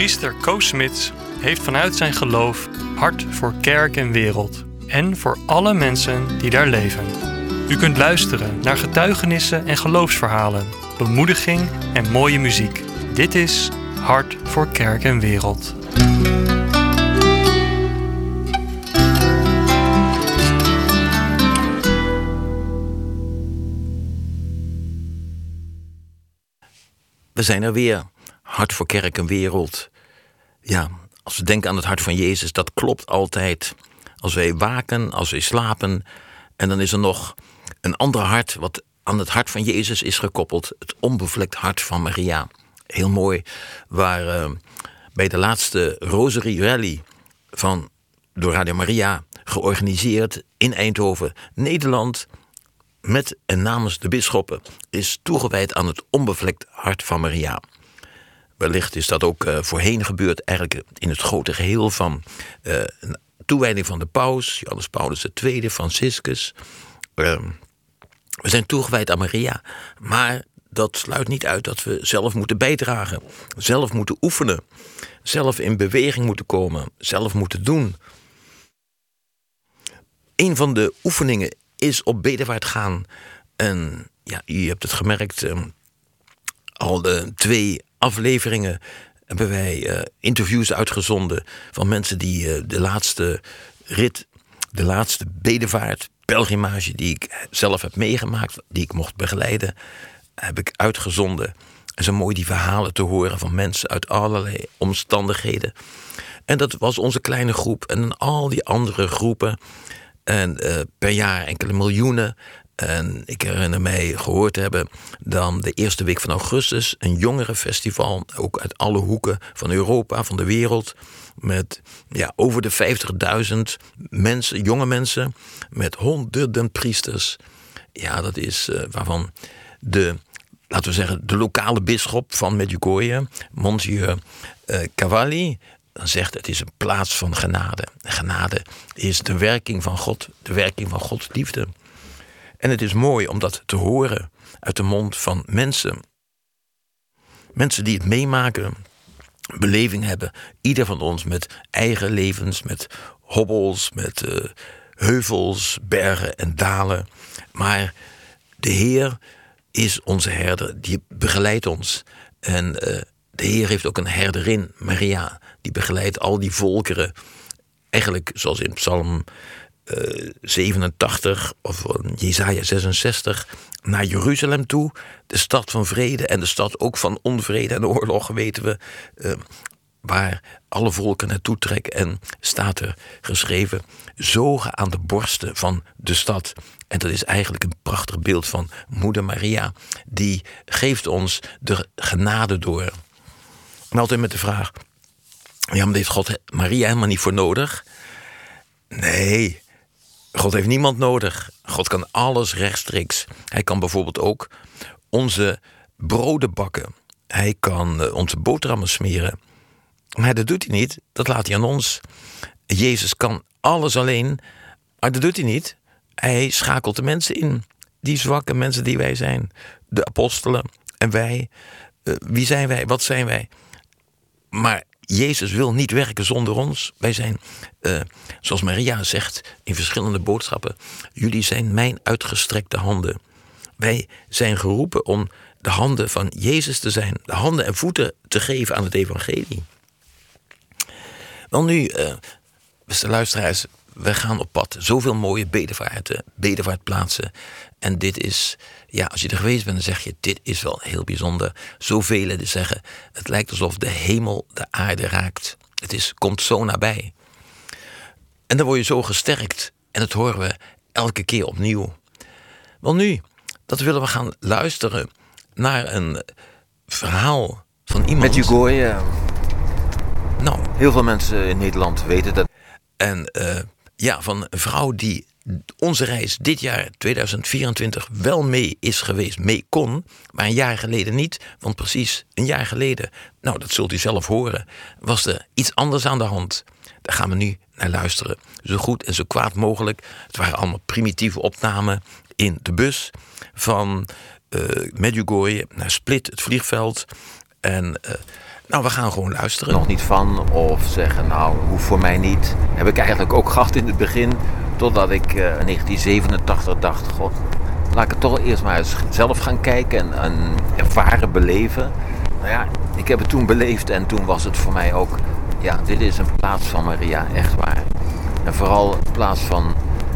Priester Koos Smits heeft vanuit zijn geloof hart voor kerk en wereld en voor alle mensen die daar leven. U kunt luisteren naar getuigenissen en geloofsverhalen, bemoediging en mooie muziek. Dit is Hart voor kerk en wereld. We zijn er weer. Hart voor kerk en wereld. Ja, als we denken aan het hart van Jezus, dat klopt altijd. Als wij waken, als wij slapen. En dan is er nog een ander hart wat aan het hart van Jezus is gekoppeld. Het onbevlekt hart van Maria. Heel mooi. Waar bij de laatste Rosary Rally door Radio Maria georganiseerd in Eindhoven, Nederland, met en namens de bisschoppen, is toegewijd aan het onbevlekt hart van Maria. Wellicht is dat ook voorheen gebeurd, eigenlijk in het grote geheel van een toewijding van de paus, Johannes Paulus II, Franciscus. We zijn toegewijd aan Maria, maar dat sluit niet uit dat we zelf moeten bijdragen, zelf moeten oefenen, zelf in beweging moeten komen, zelf moeten doen. Een van de oefeningen is op bedevaart gaan. En ja, u hebt het gemerkt, al de 2 afleveringen hebben wij interviews uitgezonden van mensen die de laatste rit, de laatste bedevaart, pelgrimage die ik zelf heb meegemaakt, die ik mocht begeleiden, heb ik uitgezonden. En zo mooi die verhalen te horen van mensen uit allerlei omstandigheden. En dat was onze kleine groep en al die andere groepen. En per jaar enkele miljoenen. En ik herinner mij gehoord te hebben dan de eerste week van augustus een jongerenfestival, ook uit alle hoeken van Europa, van de wereld, met over de 50.000 mensen, jonge mensen, met honderden priesters. Ja, dat is waarvan laten we zeggen, de lokale bisschop van Medjugorje, Monsignor Cavalli, dan zegt het is een plaats van genade. Genade is de werking van God, de werking van Gods liefde. En het is mooi om dat te horen uit de mond van mensen. Mensen die het meemaken, beleving hebben. Ieder van ons met eigen levens, met hobbels, met heuvels, bergen en dalen. Maar de Heer is onze herder, die begeleidt ons. En de Heer heeft ook een herderin, Maria, die begeleidt al die volkeren. Eigenlijk zoals in Psalm 87 of Jesaja 66, naar Jeruzalem toe. De stad van vrede en de stad ook van onvrede en oorlog, weten we. Waar alle volken naartoe trekken. En staat er geschreven, zogen aan de borsten van de stad. En dat is eigenlijk een prachtig beeld van moeder Maria. Die geeft ons de genade door. En altijd met de vraag, ja, maar heeft God Maria helemaal niet voor nodig? Nee, God heeft niemand nodig. God kan alles rechtstreeks. Hij kan bijvoorbeeld ook onze broden bakken. Hij kan onze boterhammen smeren. Maar dat doet hij niet, dat laat hij aan ons. Jezus kan alles alleen, maar dat doet hij niet. Hij schakelt de mensen in, die zwakke mensen die wij zijn. De apostelen en wij. Wie zijn wij, wat zijn wij? Maar Jezus wil niet werken zonder ons. Wij zijn, zoals Maria zegt in verschillende boodschappen, jullie zijn mijn uitgestrekte handen. Wij zijn geroepen om de handen van Jezus te zijn. De handen en voeten te geven aan het evangelie. Wel nu, beste luisteraars, we gaan op pad. Zoveel mooie bedevaartplaatsen. En dit is, als je er geweest bent, dan zeg je, dit is wel heel bijzonder. Zoveel die zeggen, het lijkt alsof de hemel de aarde raakt. Het komt zo nabij. En dan word je zo gesterkt. En dat horen we elke keer opnieuw. Wel nu, dat willen we gaan luisteren naar een verhaal van iemand. Medjugorje. Nou, heel veel mensen in Nederland weten dat. En van een vrouw die onze reis dit jaar 2024 wel mee is geweest, mee kon, maar een jaar geleden niet. Want precies een jaar geleden, nou dat zult u zelf horen, was er iets anders aan de hand. Daar gaan we nu naar luisteren. Zo goed en zo kwaad mogelijk. Het waren allemaal primitieve opnamen in de bus van Medjugorje naar Split, het vliegveld. En Nou, we gaan gewoon luisteren. Nog niet van of zeggen, nou, hoeft voor mij niet. Heb ik eigenlijk ook gehad in het begin. Totdat ik in 1987 dacht, god, laat ik het toch eerst maar eens zelf gaan kijken en ervaren, beleven. Nou ja, ik heb het toen beleefd en toen was het voor mij ook, ja, dit is een plaats van Maria, echt waar. En vooral een plaats van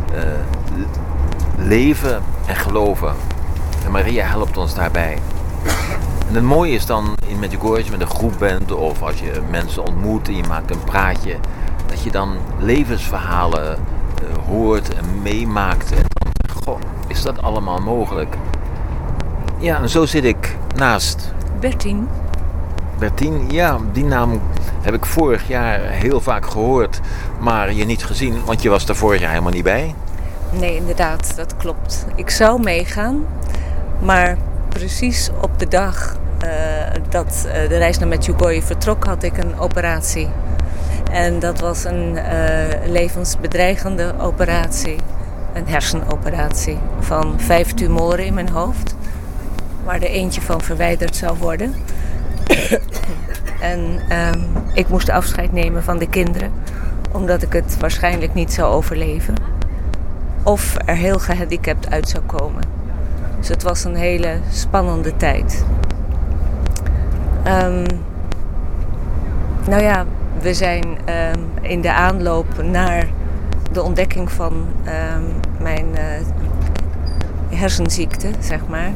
leven en geloven. En Maria helpt ons daarbij. En het mooie is dan in Medjugorje, als je met een groep bent of als je mensen ontmoet en je maakt een praatje, dat je dan levensverhalen hoort en meemaakt. En dan, goh, is dat allemaal mogelijk? Ja, en zo zit ik naast Bertien. Bertien, ja, die naam heb ik vorig jaar heel vaak gehoord, maar je niet gezien, want je was er vorig jaar helemaal niet bij. Nee, inderdaad, dat klopt. Ik zou meegaan, maar precies op de dag dat de reis naar Medjugorje vertrok, had ik een operatie. En dat was een levensbedreigende operatie. Een hersenoperatie van 5 tumoren in mijn hoofd, waar er eentje van verwijderd zou worden. En ik moest afscheid nemen van de kinderen, omdat ik het waarschijnlijk niet zou overleven. Of er heel gehandicapt uit zou komen. Dus het was een hele spannende tijd. Nou ja, we zijn in de aanloop naar de ontdekking van mijn hersenziekte, zeg maar.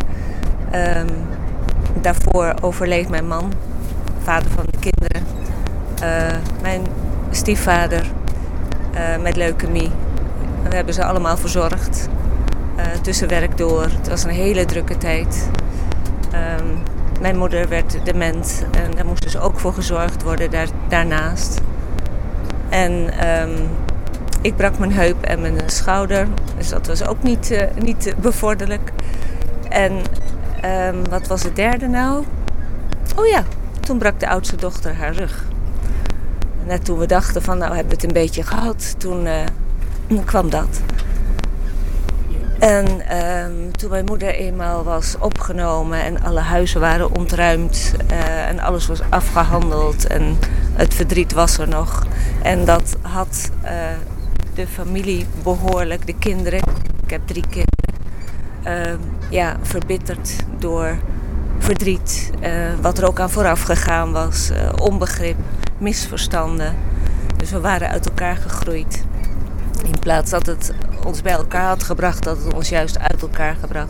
Daarvoor overleed mijn man, vader van de kinderen. Mijn stiefvader met leukemie. We hebben ze allemaal verzorgd. Tussen werk door. Het was een hele drukke tijd. Mijn moeder werd dement en daar moest dus ook voor gezorgd worden daarnaast. En ik brak mijn heup en mijn schouder, dus dat was ook niet bevorderlijk. En wat was het derde nou? Oh ja, toen brak de oudste dochter haar rug. Net toen we dachten van nou hebben we het een beetje gehad, toen kwam dat. En toen mijn moeder eenmaal was opgenomen en alle huizen waren ontruimd en alles was afgehandeld en het verdriet was er nog. En dat had de familie behoorlijk, de kinderen, ik heb 3 kinderen, verbitterd door verdriet. Wat er ook aan vooraf gegaan was, onbegrip, misverstanden. Dus we waren uit elkaar gegroeid. In plaats dat het ons bij elkaar had gebracht, dat het ons juist uit elkaar gebracht.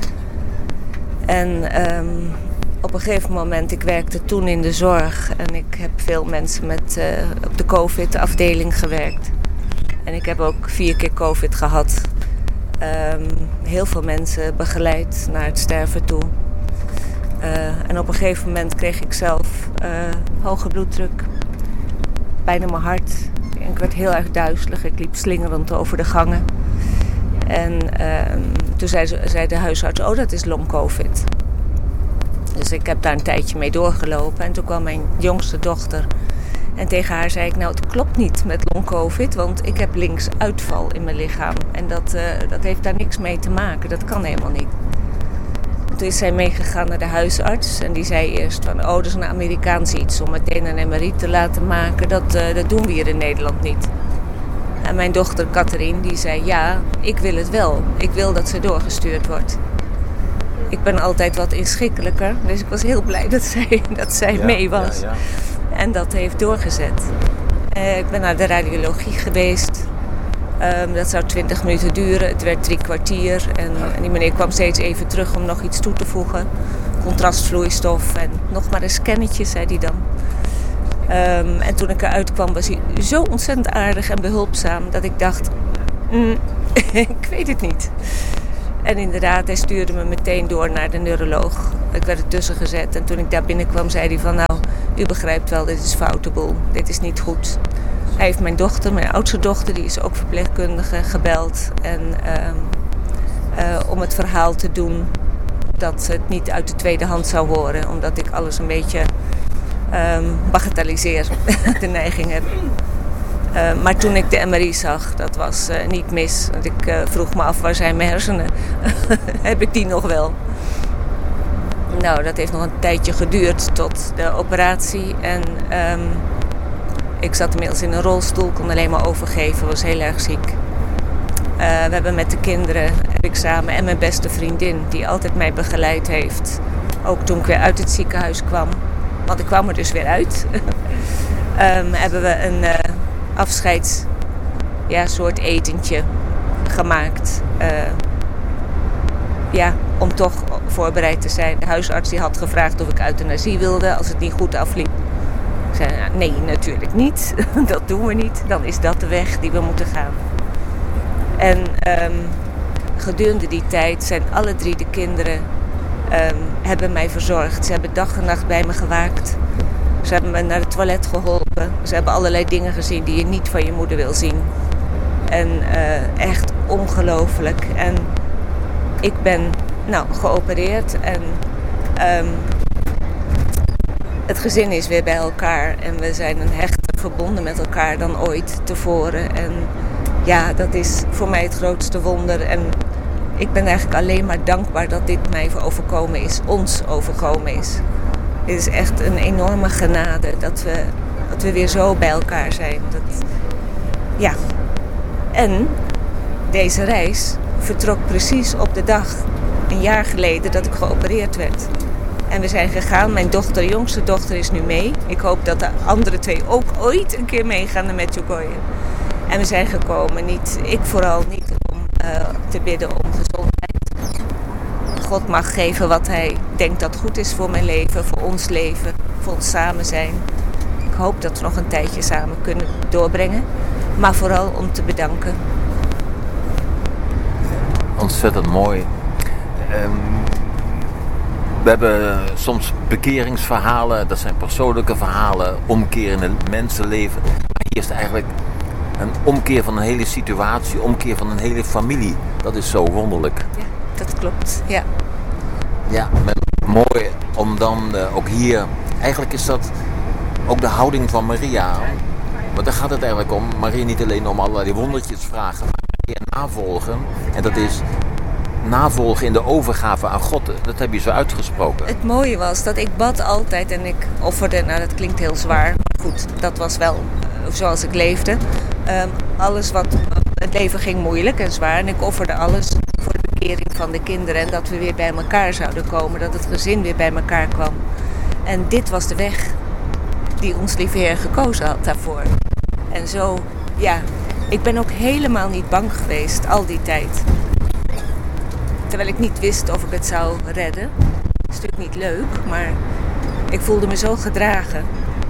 En op een gegeven moment, ik werkte toen in de zorg en ik heb veel mensen op de COVID-afdeling gewerkt. En ik heb ook 4 keer COVID gehad. Heel veel mensen begeleid naar het sterven toe. En op een gegeven moment kreeg ik zelf hoge bloeddruk, pijn in mijn hart. Ik werd heel erg duizelig. Ik liep slingerend over de gangen. En toen zei de huisarts, oh dat is long-covid. Dus ik heb daar een tijdje mee doorgelopen. En toen kwam mijn jongste dochter. En tegen haar zei ik, nou het klopt niet met long-covid. Want ik heb linksuitval in mijn lichaam. En dat heeft daar niks mee te maken. Dat kan helemaal niet. Toen is zij meegegaan naar de huisarts. En die zei eerst van, oh dat is een Amerikaans iets om meteen een MRI te laten maken. Dat doen we hier in Nederland niet. En mijn dochter Catherine die zei, ja, ik wil het wel. Ik wil dat ze doorgestuurd wordt. Ik ben altijd wat inschikkelijker. Dus ik was heel blij dat zij mee was. Ja. En dat heeft doorgezet. Ik ben naar de radiologie geweest. Dat zou 20 minuten duren. Het werd 3 kwartier. En die meneer kwam steeds even terug om nog iets toe te voegen. Contrastvloeistof en nog maar een scannetje, zei hij dan. En toen ik eruit kwam was hij zo ontzettend aardig en behulpzaam dat ik dacht, ik weet het niet. En inderdaad, hij stuurde me meteen door naar de neuroloog. Ik werd ertussen gezet en toen ik daar binnenkwam zei hij van, nou, u begrijpt wel, dit is foute boel. Dit is niet goed. Hij heeft mijn dochter, mijn oudste dochter, die is ook verpleegkundige, gebeld. En om het verhaal te doen dat ze het niet uit de tweede hand zou horen. Omdat ik alles een beetje bagatelliseer, de neiging heb. Maar toen ik de MRI zag, dat was niet mis. Want ik vroeg me af, waar zijn mijn hersenen? Heb ik die nog wel? Nou, dat heeft nog een tijdje geduurd tot de operatie. En ik zat inmiddels in een rolstoel, kon alleen maar overgeven, was heel erg ziek. We hebben met de kinderen, heb ik samen, en mijn beste vriendin, die altijd mij begeleid heeft, ook toen ik weer uit het ziekenhuis kwam, want ik kwam er dus weer uit, hebben we een afscheids, soort etentje gemaakt. Om toch voorbereid te zijn. De huisarts die had gevraagd of ik euthanasie wilde als het niet goed afliep. Ik zei, nee, natuurlijk niet. Dat doen we niet. Dan is dat de weg die we moeten gaan. En gedurende die tijd zijn alle 3 de kinderen hebben mij verzorgd. Ze hebben dag en nacht bij me gewaakt. Ze hebben me naar het toilet geholpen. Ze hebben allerlei dingen gezien die je niet van je moeder wil zien. En echt ongelooflijk. En ik ben geopereerd en het gezin is weer bij elkaar. En we zijn een hechter verbonden met elkaar dan ooit tevoren. En ja, dat is voor mij het grootste wonder. En ik ben eigenlijk alleen maar dankbaar dat dit mij overkomen is, ons overkomen is. Dit is echt een enorme genade dat we weer zo bij elkaar zijn. En deze reis vertrok precies op de dag, een jaar geleden, dat ik geopereerd werd. En we zijn gegaan. Mijn jongste dochter is nu mee. Ik hoop dat de andere 2 ook ooit een keer meegaan naar Medjugorje. En we zijn gekomen, ik vooral niet om te bidden om gezondheid. God mag geven wat hij denkt dat goed is voor mijn leven, voor ons samen zijn. Ik hoop dat we nog een tijdje samen kunnen doorbrengen. Maar vooral om te bedanken. Ontzettend mooi. We hebben soms bekeringsverhalen, dat zijn persoonlijke verhalen, omkeer in het mensenleven. Maar hier is het eigenlijk een omkeer van een hele situatie, omkeer van een hele familie. Dat is zo wonderlijk. Ja, dat klopt, ja. Ja, mooi om dan ook hier, eigenlijk is dat ook de houding van Maria. Want daar gaat het eigenlijk om. Maria niet alleen om allerlei wondertjes vragen, maar Maria navolgen. En dat is navolgen in de overgave aan God. Dat heb je zo uitgesproken. Het mooie was dat ik bad altijd en ik offerde, dat klinkt heel zwaar, maar goed, dat was wel zoals ik leefde. Het leven ging moeilijk en zwaar en ik offerde alles voor de bekering van de kinderen en dat we weer bij elkaar zouden komen, dat het gezin weer bij elkaar kwam. En dit was de weg die ons lieve Heer gekozen had daarvoor. En zo, ik ben ook helemaal niet bang geweest al die tijd. Terwijl ik niet wist of ik het zou redden. Dat is natuurlijk niet leuk, maar ik voelde me zo gedragen.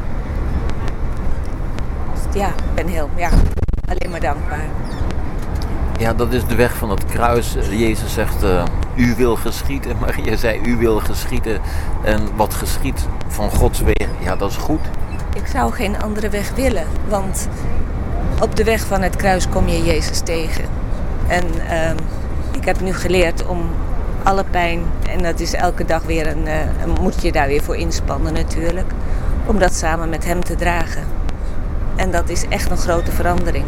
Dus ik ben alleen maar dankbaar. Ja, dat is de weg van het kruis. Jezus zegt, u wil geschieden. Maria zei, u wil geschieden. En wat geschiet van Gods weg, dat is goed. Ik zou geen andere weg willen, want op de weg van het kruis kom je Jezus tegen. En ik heb nu geleerd om alle pijn, en dat is elke dag weer moet je daar weer voor inspannen natuurlijk, om dat samen met hem te dragen. En dat is echt een grote verandering.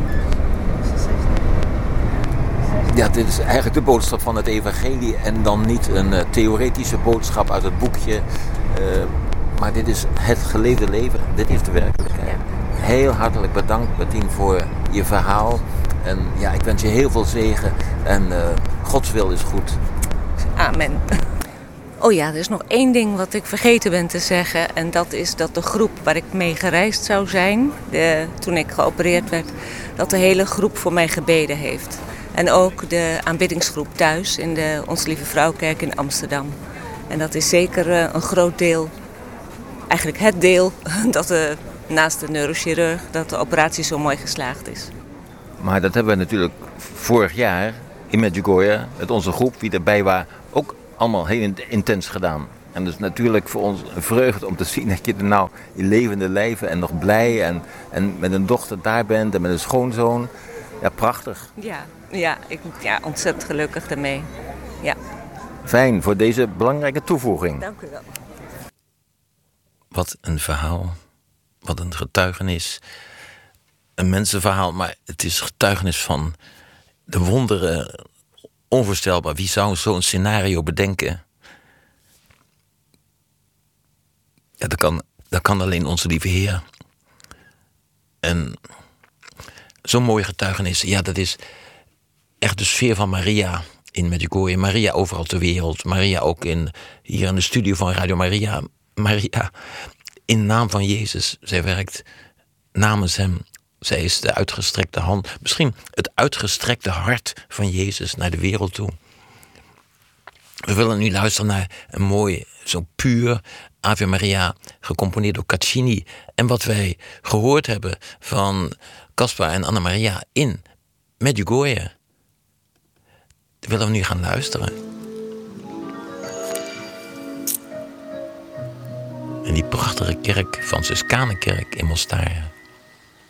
Ja, dit is eigenlijk de boodschap van het evangelie en dan niet een theoretische boodschap uit het boekje. Maar dit is het geleefde leven, dit is de werkelijkheid. Ja. Heel hartelijk bedankt, Bertien, voor je verhaal. En ik wens je heel veel zegen en Gods wil is goed. Amen. Oh ja, er is nog 1 ding wat ik vergeten ben te zeggen. En dat is dat de groep waar ik mee gereisd zou zijn, toen ik geopereerd werd, dat de hele groep voor mij gebeden heeft. En ook de aanbiddingsgroep thuis in de Ons Lieve Vrouwkerk in Amsterdam. En dat is zeker een groot deel, eigenlijk het deel, dat naast de neurochirurg, dat de operatie zo mooi geslaagd is. Maar dat hebben we natuurlijk vorig jaar in Medjugorje, met onze groep, wie erbij was, ook allemaal heel intens gedaan. En dus natuurlijk voor ons een vreugde om te zien dat je er nou in levende lijven en nog blij en met een dochter daar bent en met een schoonzoon. Ja, prachtig. Ik ben ontzettend gelukkig daarmee. Ja. Fijn voor deze belangrijke toevoeging. Dank u wel. Wat een verhaal. Wat een getuigenis. Een mensenverhaal, maar het is getuigenis van de wonderen. Onvoorstelbaar. Wie zou zo'n scenario bedenken? Ja, dat kan alleen onze lieve Heer. En zo'n mooie getuigenis, ja, dat is echt de sfeer van Maria in Medjugorje. Maria overal ter wereld. Maria ook hier in de studio van Radio Maria. Maria in naam van Jezus. Zij werkt namens hem. Zij is de uitgestrekte hand. Misschien het uitgestrekte hart van Jezus naar de wereld toe. We willen nu luisteren naar een mooi, zo puur Ave Maria, gecomponeerd door Caccini. En wat wij gehoord hebben van Caspar en Anna Maria in Medjugorje. Daar willen we nu gaan luisteren. En die prachtige kerk, Franciscanenkerk in Mostar.